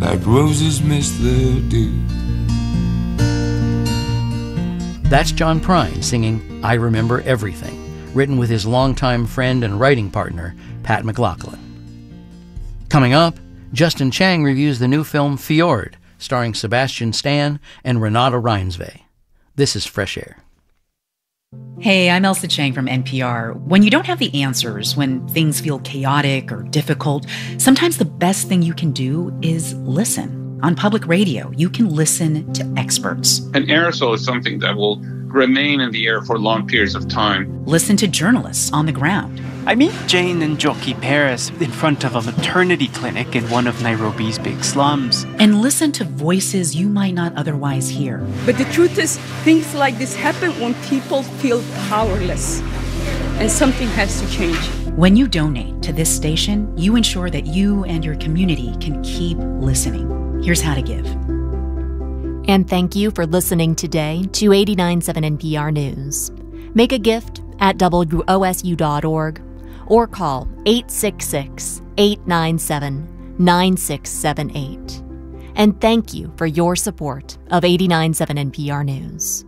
like roses miss the dew. That's John Prine singing I Remember Everything, written with his longtime friend and writing partner, Pat McLaughlin. Coming up, Justin Chang reviews the new film Fjord, starring Sebastian Stan and Renata Reinsve. This is Fresh Air. Hey, I'm Elsa Chang from NPR. When you don't have the answers, when things feel chaotic or difficult, sometimes the best thing you can do is listen. On public radio, you can listen to experts. An aerosol is something that will remain in the air for long periods of time. Listen to journalists on the ground. I meet Jane and Joki Perez in front of a maternity clinic in one of Nairobi's big slums. And listen to voices you might not otherwise hear. But the truth is, things like this happen when people feel powerless. And something has to change. When you donate to this station, you ensure that you and your community can keep listening. Here's how to give. And thank you for listening today to 89.7 NPR News. Make a gift at WOSU.org or call 866-897-9678. And thank you for your support of 89.7 NPR News.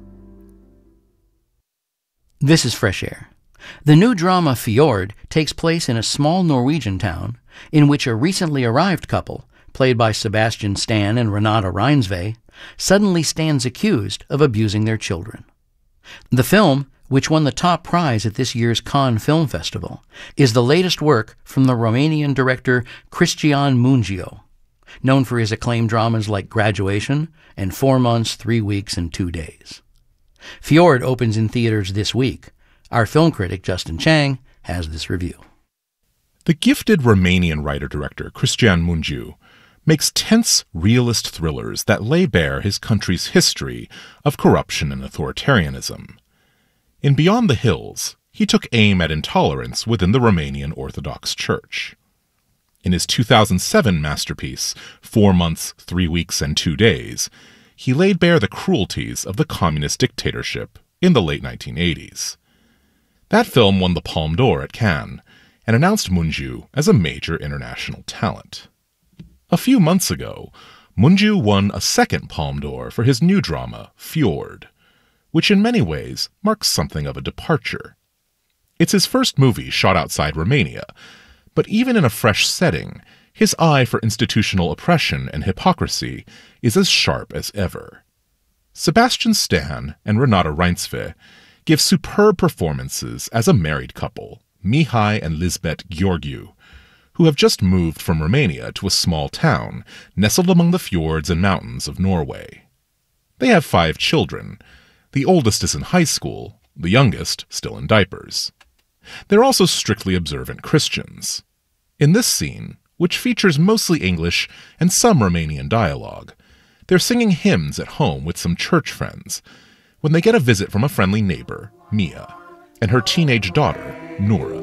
This is Fresh Air. The new drama Fjord takes place in a small Norwegian town in which a recently arrived couple, played by Sebastian Stan and Renata Reinsve, suddenly stands accused of abusing their children. The film, which won the top prize at this year's Cannes Film Festival, is the latest work from the Romanian director Cristian Mungiu, known for his acclaimed dramas like Graduation and 4 Months, 3 Weeks, and 2 Days. Fjord opens in theaters this week. Our film critic, Justin Chang, has this review. The gifted Romanian writer-director Cristian Mungiu makes tense, realist thrillers that lay bare his country's history of corruption and authoritarianism. In Beyond the Hills, he took aim at intolerance within the Romanian Orthodox Church. In his 2007 masterpiece, 4 Months, 3 Weeks, and 2 Days, he laid bare the cruelties of the communist dictatorship in the late 1980s. That film won the Palme d'Or at Cannes and announced Mungiu as a major international talent. A few months ago, Mungiu won a second Palme d'Or for his new drama, Fjord, which in many ways marks something of a departure. It's his first movie shot outside Romania, but even in a fresh setting, his eye for institutional oppression and hypocrisy is as sharp as ever. Sebastian Stan and Renata Reinsve give superb performances as a married couple, Mihai and Lisbeth Gheorghiu, who have just moved from Romania to a small town nestled among the fjords and mountains of Norway. They have 5 children. The oldest is in high school, the youngest still in diapers. They're also strictly observant Christians. In this scene, which features mostly English and some Romanian dialogue, they're singing hymns at home with some church friends when they get a visit from a friendly neighbor, Mia, and her teenage daughter, Nora.